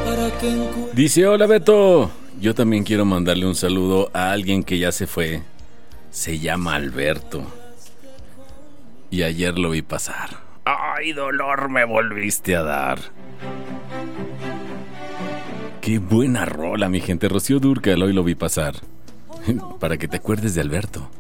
Dice, hola Beto, yo también quiero mandarle un saludo a alguien que ya se fue. Se llama Alberto. Y ayer lo vi pasar. ¡Ay, dolor me volviste a dar! ¡Qué buena rola, mi gente! Rocío Dúrcal, hoy lo vi pasar. Para que te acuerdes de Alberto.